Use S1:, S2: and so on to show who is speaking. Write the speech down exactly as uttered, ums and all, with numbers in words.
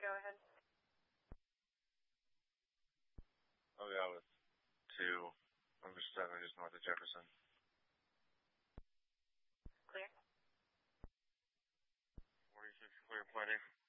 S1: go ahead.
S2: Oh, yeah, with two, number seven, just north of Jefferson.
S1: Clear.
S2: forty-six, clear, plenty.